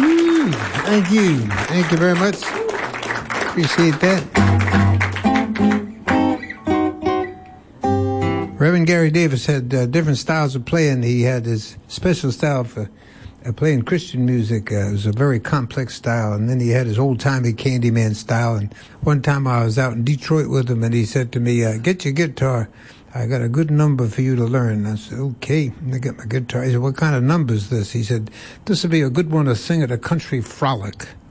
Thank you. Thank you very much. Appreciate that. Reverend Gary Davis had different styles of playing. He had his special style for playing Christian music. It was a very complex style. And then he had his old-timey Candyman style. And one time I was out in Detroit with him, and he said to me, get your guitar. I got a good number for you to learn. I said, okay. And I got my guitar. He said, what kind of number is this? He said, this would be a good one to sing at a country frolic.